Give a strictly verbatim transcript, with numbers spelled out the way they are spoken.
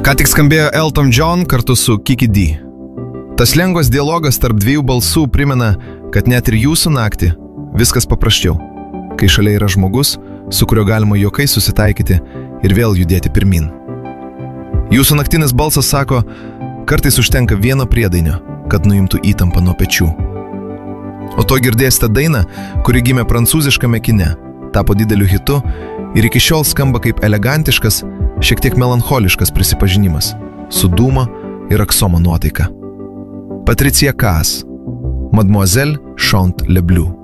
Ką tik skambėjo Elton John kartu su Kiki D. Tas lengvas dialogas tarp dviejų balsų primena, kad net ir jūsų naktį viskas paprasčiau, kai šalia yra žmogus, su kuriuo galima juokais susitaikyti ir vėl judėti pirmin. Jūsų naktinis balsas sako, kartais užtenka vieno priedainio, kad nuimtų įtampą nuo pečių. O to girdėsite dainą, kuri gimė prancūziškame kine, tapo dideliu hitu ir iki šiol skamba kaip elegantiškas, šiek tiek melancholiškas prisipažinimas, su dūmo ir aksomo nuotaika. Patricia Kaas, Mademoiselle chante le blues.